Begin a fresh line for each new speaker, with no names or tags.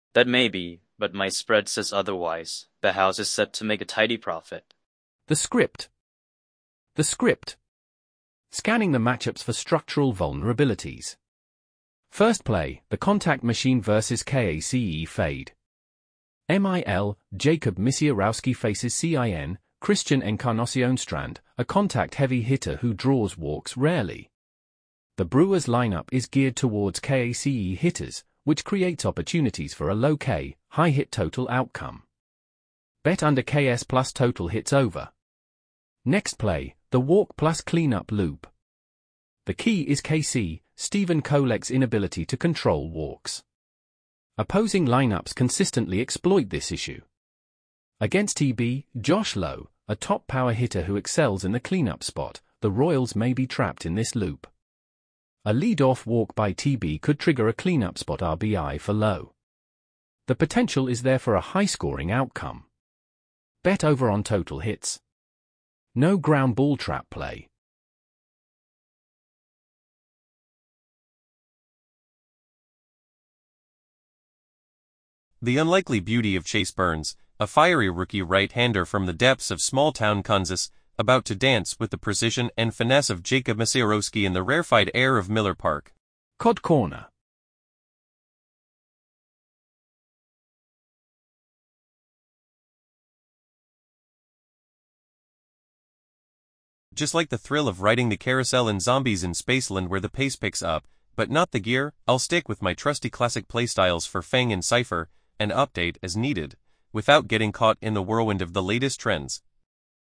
That may be, but my spread says otherwise. The house is set to make a tidy profit.
The script. The script. Scanning the matchups for structural vulnerabilities. First play, the contact machine versus KACE fade. MIL, Jacob Misiorowski faces CIN, Christian Encarnacionstrand, a contact-heavy hitter who draws walks rarely. The Brewers lineup is geared towards KACE hitters, which creates opportunities for a low K, high hit total outcome. Bet under KS plus total hits over. Next play, the walk plus cleanup loop. The key is KC, Stephen Kolek's inability to control walks. Opposing lineups consistently exploit this issue. Against TB, Josh Lowe, a top power hitter who excels in the cleanup spot, the Royals may be trapped in this loop. A lead-off walk by TB could trigger a cleanup spot RBI for Lowe. The potential is there for a high-scoring outcome. Bet over on total hits. No ground ball trap play.
The unlikely beauty of Chase Burns, a fiery rookie right-hander from the depths of small-town Kansas, about to dance with the precision and finesse of Jacob Misiorowski in the rarefied air of Miller Park.
Cod Corner.
Just like the thrill of riding the carousel in Zombies in Spaceland where the pace picks up, but not the gear, I'll stick with my trusty classic playstyles for Fang and Cypher, and update as needed, without getting caught in the whirlwind of the latest trends.